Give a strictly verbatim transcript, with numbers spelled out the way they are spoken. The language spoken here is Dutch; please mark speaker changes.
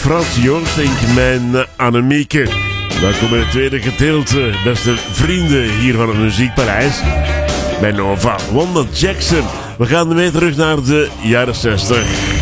Speaker 1: Frans Joorsink, mijn Annemieke. Welkom in het tweede gedeelte, beste vrienden hier van het Muziekpaleis. Bij Nova, Wanda Jackson. We gaan weer terug naar de jaren zestig.